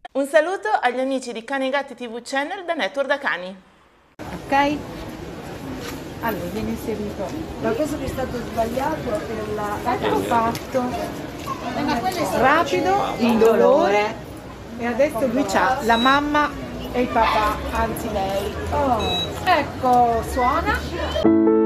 Un saluto agli amici di Cani e Gatti TV Channel da Network da Cani. Ok? Allora, viene inserito. Ma questo che è stato sbagliato è la... L'ho fatto rapido, indolore, e adesso lui c'ha la mamma e il papà, anzi lei. Oh, ecco, suona.